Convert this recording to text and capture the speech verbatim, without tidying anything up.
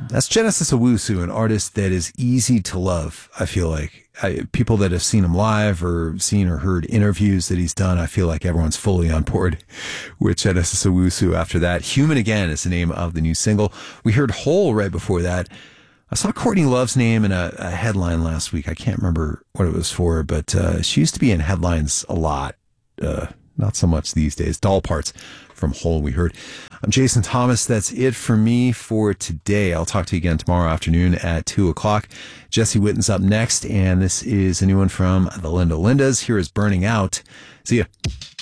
That's Genesis Owusu, an artist that is easy to love, I feel like. I, people that have seen him live or seen or heard interviews that he's done, I feel like everyone's fully on board with Genesis Owusu after that. Human Again is the name of the new single. We heard Hole right before that. I saw Courtney Love's name in a, a headline last week. I can't remember what it was for, but uh, she used to be in headlines a lot. Uh, not so much these days. Doll Parts from Hole we heard. I'm Jason Thomas. That's it for me for today. I'll talk to you again tomorrow afternoon at two o'clock. Jesse Witten's up next, and this is a new one from the Linda Lindas. Here is Burning Out. See ya.